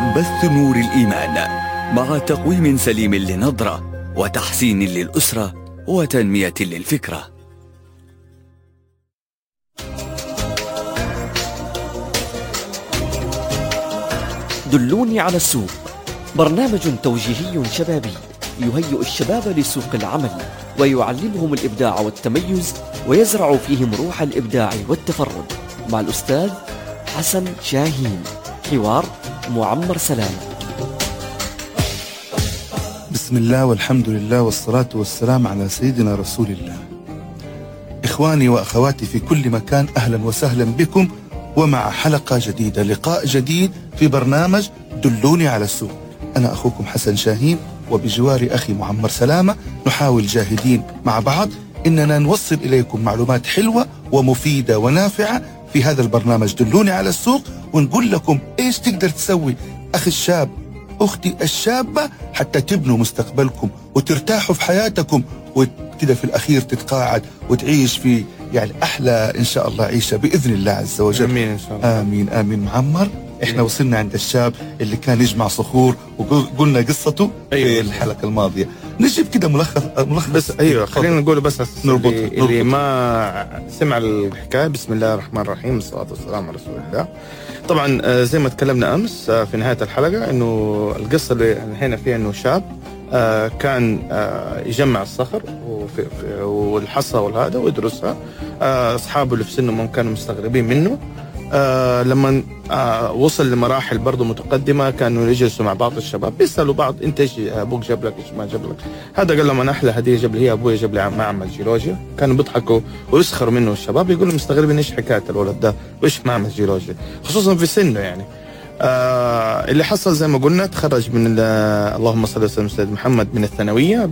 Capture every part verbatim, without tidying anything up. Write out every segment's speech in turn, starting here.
بث نور الإيمان مع تقويم سليم للنظرة وتحسين للأسرة وتنمية للفكرة. دلوني على السوق، برنامج توجيهي شبابي يهيئ الشباب لسوق العمل ويعلمهم الإبداع والتميز ويزرع فيهم روح الإبداع والتفرد، مع الأستاذ حسن شاهين. حوار معمر سلام. بسم الله والحمد لله والصلاة والسلام على سيدنا رسول الله. إخواني وأخواتي في كل مكان، أهلا وسهلا بكم ومع حلقة جديدة، لقاء جديد في برنامج دلوني على السوق. أنا أخوكم حسن شاهين، وبجواري أخي معمر سلامة، نحاول جاهدين مع بعض إننا نوصل إليكم معلومات حلوة ومفيدة ونافعة في هذا البرنامج دلوني على السوق، ونقول لكم إيش تقدر تسوي أخي الشاب، أختي الشابة، حتى تبنوا مستقبلكم وترتاحوا في حياتكم، وكذا في الأخير تتقاعد وتعيش في يعني أحلى إن شاء الله عيشة بإذن الله عز وجل. آمين إن شاء الله. آمين آمين. معمر، إحنا وصلنا عند الشاب اللي كان يجمع صخور وقلنا قصته أيوة في الحلقة الماضية. نجيب كده ملخص ملخص بس أيوة خلينا نقول بس نربط اللي, اللي ما سمع الحكاية. بسم الله الرحمن الرحيم، والصلاة والسلام على رسول الله. طبعا زي ما تكلمنا أمس في نهاية الحلقة إنه القصة اللي هنا فيها إنه شاب كان يجمع الصخر والحصى والهذا ويدرسها. أصحابه اللي في سنه ما كانوا مستغربين منه. آه لما آه وصل لمراحل برضو متقدمة كانوا يجلسوا مع بعض الشباب بيسألوا بعض انت ايش ابوك جاب لك، ايش ما جاب لك. هذا قال لهم انا احلى هدية جاب لي هي ابوي، جاب لي معمل جيولوجيا. كانوا بيضحكوا ويسخروا منه الشباب، يقولوا مستغربين ايش حكاية الولد ده وايش معمل جيولوجيا، خصوصا في سنه يعني. آه اللي حصل زي ما قلنا، تخرج من اللهم صل وسلم سيد محمد من الثانوية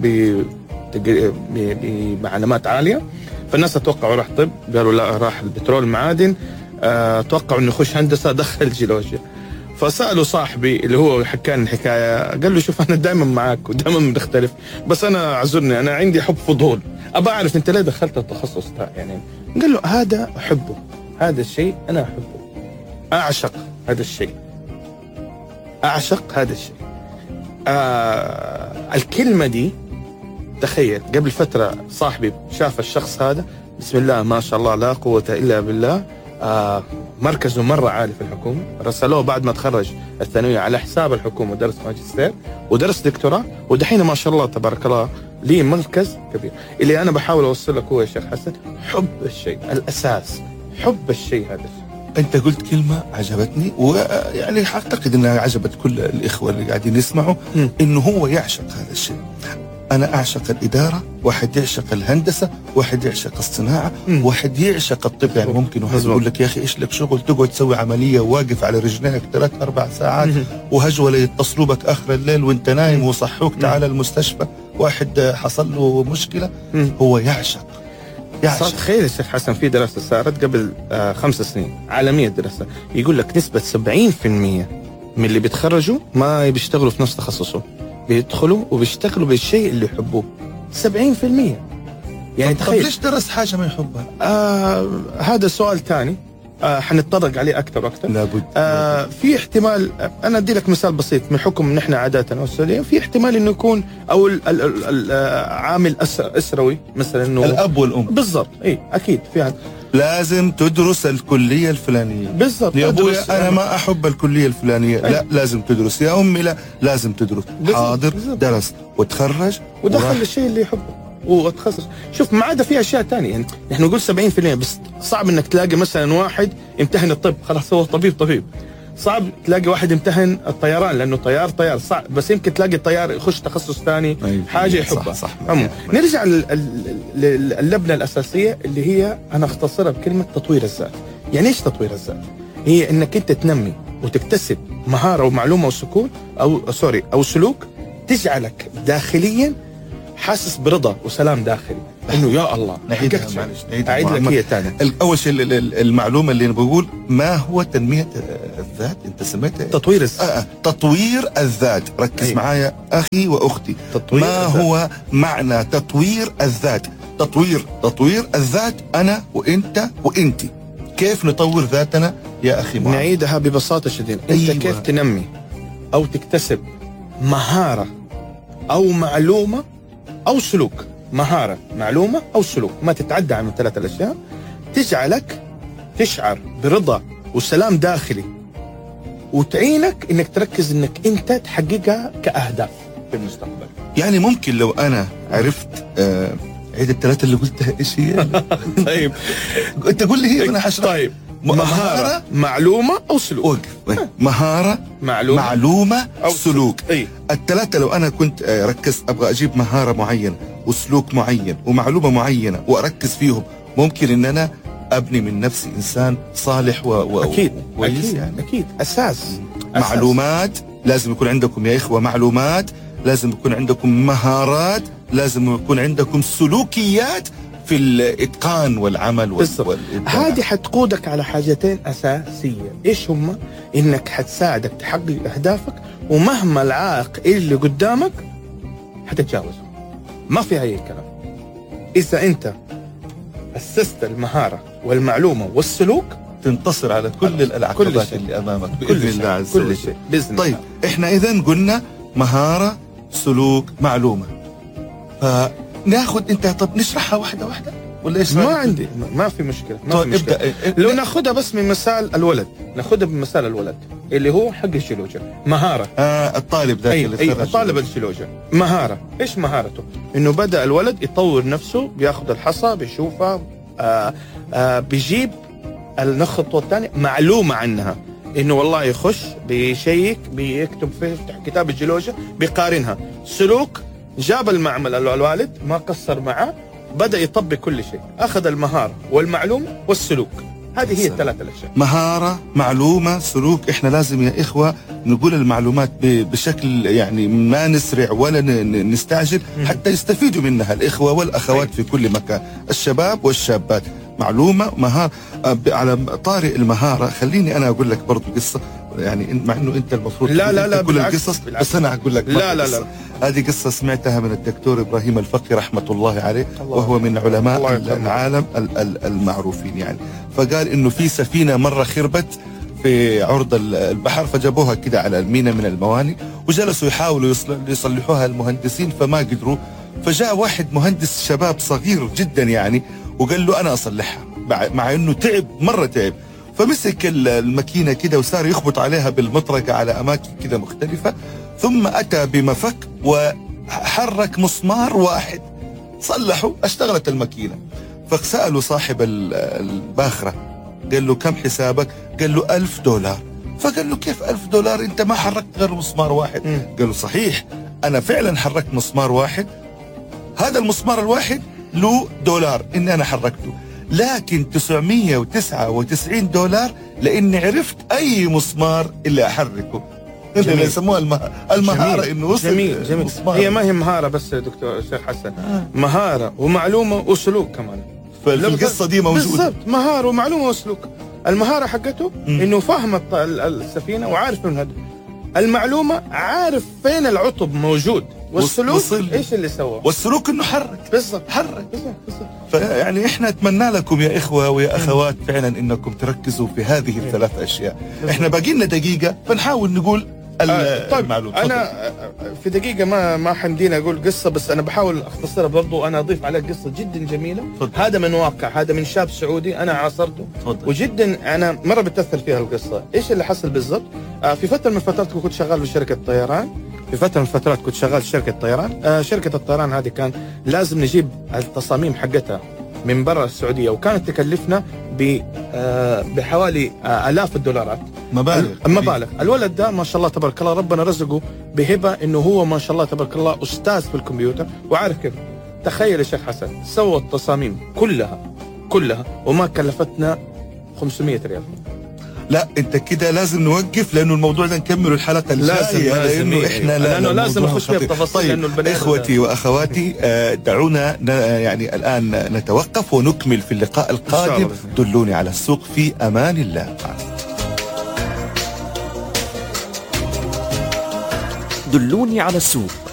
بمعلومات عالية. فالناس اتوقعوا راح طب، قالوا لا راح البترول معادن. أه توقعوا انه يخش هندسه، دخل جيولوجيا. فسالوا صاحبي اللي هو حكى لي الحكايه، قال له شوف انا دائما معاك ودائما بنختلف، بس انا اعذرني انا عندي حب فضول، ابى اعرف انت ليه دخلت التخصص ده يعني. قال له هذا احبه، هذا الشيء انا احبه، اعشق هذا الشيء، اعشق هذا الشيء. آه الكلمه دي تخيل قبل فتره صاحبي شاف الشخص هذا، بسم الله ما شاء الله لا قوه الا بالله، آه مركزه مرة عالي في الحكومة. رسلوه بعد ما تخرج الثانوية على حساب الحكومة ودرس ماجستير ودرس دكتوراه، ودحين ما شاء الله تبارك الله ليه مركز كبير. اللي أنا بحاول أوصل لك هو يا شيخ حسن، حب الشيء الأساس، حب الشيء هذا. أنت قلت كلمة عجبتني، ويعني أعتقد أنها عجبت كل الإخوة اللي قاعدين يسمعوا، إنه هو يعشق هذا الشيء. أنا أعشق الإدارة، واحد يعشق الهندسة، واحد يعشق الصناعة، مم. واحد يعشق الطب. يعني ممكن واحد يقول لك يا أخي إيش لك شغل تقعد تسوي عملية واقف على رجليك ثلاث أربع ساعات، مم. وهجولة يتصلوا بك آخر الليل وأنت نايم وصحوك تعال المستشفى. واحد حصل له مشكلة، مم. هو يعشق يعشق. تخيل يا شيخ حسن، في دراسة صارت قبل آه خمس سنين عالمية، دراسة يقول لك نسبة سبعين في المية من اللي بيتخرجوا ما بيشتغلوا في نفس تخصصهم، بيدخلوا وبيشتغلوا بالشيء اللي يحبوه. سبعين في المية يعني. طب, طب ليش درس حاجة ما يحبها؟ آه هذا سؤال تاني آه حنتطرق عليه أكثر وأكثر. لابد. آه في احتمال، أنا أدي لك مثال بسيط من حكم إن إحنا عادة والسعودية، في احتمال إنه يكون أو ال ال ال ال عامل أسروي مثلا، إنه الأب والأم. بالضبط، إيه أكيد في هذا. لازم تدرس الكلية الفلانية. بالضبط. يا أبويا أنا ما أحب الكلية الفلانية، أي. لا لازم تدرس. يا أمي لا لازم تدرس. بالزبط. حاضر بالزبط. درس وتخرج ودخل الشيء اللي يحبه وتخصص. شوف ما عدا في أشياء تانية يعني، نحن نقول سبعين في المية بس صعب إنك تلاقي مثلا واحد يمتهن الطب خلاص هو طبيب طبيب، صعب تلاقي واحد يمتهن الطيران لأنه طيار طيار، صعب. بس يمكن تلاقي الطيار يخش تخصص ثاني، حاجة يحبها. صح صح. نرجع لللبنة الأساسية اللي هي أنا أختصرها بكلمة تطوير الذات. يعني إيش تطوير الذات؟ هي إنك أنت تنمي وتكتسب مهارة ومعلومة وسكون أو سوري أو سلوك تجعلك داخليا حاسس برضا وسلام داخلي، انه يا الله نعيدها معلش نعيدها. اعيد لك هي ثاني. اول شيء المعلومه اللي انا بقول، ما هو تنميه الذات؟ انت سميتها تطوير الذات. آه تطوير الذات. ركز أيوة. معايا اخي واختي، تطوير ما الذات. هو معنى تطوير الذات؟ تطوير تطوير الذات انا وانت وانتي. كيف نطور ذاتنا يا اخي معاذ؟ نعيدها ببساطه شديده. انت أيوة. كيف تنمي أو تكتسب مهارة أو معلومة أو سلوك، مهارة معلومة أو سلوك ما تتعدى عن الثلاثة الأشياء، تجعلك تشعر برضا وسلام داخلي وتعينك إنك تركز إنك أنت تحققها كأهداف في المستقبل. يعني ممكن لو أنا عرفت آه عيد الثلاثة اللي قلتها إيش هي؟ طيب أنت قول لي هي وأنا حشرح. طيب مهارة معلومة أو سلوك. وقف. مهارة معلومة, معلومة أو سلوك. أي. الثلاثة لو أنا كنت ركزت أبغى أجيب مهارة معينة وسلوك معين ومعلومة معينة وأركز فيهم، ممكن إن أنا أبني من نفسي إنسان صالح و... و... أكيد أكيد يعني. أكيد أساس. معلومات أساس. لازم يكون عندكم يا إخوة معلومات، لازم يكون عندكم مهارات، لازم يكون عندكم سلوكيات في الإتقان والعمل والإبداع. هذه حتقودك على حاجتين أساسية، إيش هما؟ إنك حتساعدك تحقق أهدافك، ومهما العائق اللي قدامك حتتجاوزه، ما في أي كلام. إذا أنت أسست المهارة والمعلومة والسلوك تنتصر على كل العقبات اللي أمامك بإذن الله عز وجل. كل شيء بإذن طيب الله. إحنا إذن قلنا مهارة سلوك معلومة، فناخذ أنت طب نشرحها واحدة واحدة ولا إيش؟ ما عندي ما في مشكلة. ما طيب في مشكلة. ابدأ. لو ناخذها بس من مثال الولد، ناخذها بمثال الولد اللي هو حق الجيولوجيا، مهارة. آه الطالب ذاك. أي أي الطالب الجيولوجيا، مهارة. إيش مهارته؟ إنه بدأ الولد يطور نفسه، بياخذ الحصى بيشوفها، آه آه بيجيب الخطوة الثانية معلومة عنها، إنه والله يخش بيشيك بيكتب فيه يفتح كتاب الجيولوجيا بيقارنها. سلوك، جاب المعمل الوالد ما قصر معه، بدأ يطبق كل شيء، أخذ المهارة والمعلومة والسلوك. هذه هي الثلاثة الأشياء، مهارة معلومة سلوك. إحنا لازم يا إخوة نقول المعلومات بشكل يعني ما نسرع ولا نستعجل حتى يستفيدوا منها الإخوة والأخوات في كل مكان، الشباب والشابات. معلومة مهارة. على طارئ المهارة خليني أنا أقول لك برضو قصة، يعني مع إنه أنت المفروض لا لا لا كل القصص، بس أنا أقول لك لا لا لا هذه قصة سمعتها من الدكتور إبراهيم الفقي رحمة الله عليه، وهو من علماء العالم المعروفين يعني. فقال إنه في سفينة مرة خربت في عرض البحر، فجابوها كده على المينا من المواني، وجلسوا يحاولوا يصلحوها المهندسين فما قدروا. فجاء واحد مهندس شباب صغير جدا يعني وقال له أنا أصلحها، مع إنه تعب مرة تعب. فمسك الماكينة كده وصار يخبط عليها بالمطرقة على أماكن كده مختلفة، ثم أتى بمفك وحرك مسمار واحد صلحوا، اشتغلت الماكينة. فسألوا صاحب الباخرة قال له كم حسابك؟ قال له ألف دولار. فقال له كيف ألف دولار؟ أنت ما حركت غير مسمار واحد. قال له صحيح أنا فعلا حركت مسمار واحد، هذا المسمار الواحد له دولار إني أنا حركته، لكن تسعمية وتسعة وتسعين دولار لأني عرفت أي مسمار اللي أحركه. اللي يسموها المه... المهارة جميل. إنه وصل. جميل جميل. هي ما هي مهارة بس يا دكتور شيخ حسن، آه. مهارة ومعلومة وسلوك كمان. فالقصة دي موجودة بالضبط، مهارة ومعلومة وسلوك. المهارة حقته م. إنه فاهم السفينة وعارف من هذا. المعلومة عارف فين العطب موجود، والسلوك وصل. ايش اللي سوى؟ والسلوك انه حرك. بالضبط حرك بالضبط بالضبط. فيعني احنا اتمنى لكم يا اخوه ويا اخوات فعلا انكم تركزوا في هذه الثلاث اشياء. احنا باقي لنا دقيقه فنحاول نقول آه طيب المعلومة. انا في دقيقه ما ما حمديني اقول قصه، بس انا بحاول اختصرها برضو. انا اضيف عليها قصه جدا جميله. فضل. هذا من واقع، هذا من شاب سعودي انا عاصرته. فضل. وجدا انا مره بتاثر فيها القصه. ايش اللي حصل بالضبط؟ آه في فتره من الفترات كنت شغال في شركه طيران. في فتره من الفترات كنت شغال في شركه طيران. آه شركه الطيران هذه كان لازم نجيب التصاميم حقتها من برا السعوديه، وكانت تكلفنا ب آه بحوالي آه آلاف الدولارات. مبالغ مبالغ. الولد ده ما شاء الله تبارك الله ربنا رزقه بهبه انه هو ما شاء الله تبارك الله استاذ في الكمبيوتر وعارف كيف. تخيل يا شيخ حسن، سوى التصاميم كلها كلها وما كلفتنا خمسمية ريال. لا انت كده لازم نوقف، لانه الموضوع ده نكمل الحلقه الجايه، لانه احنا لا لانه لازم نخش في التفاصيل. طيب لانه البنات اخوتي واخواتي دعونا يعني الان نتوقف ونكمل في اللقاء القادم. دلوني على السوق، في امان الله. دلوني على السوق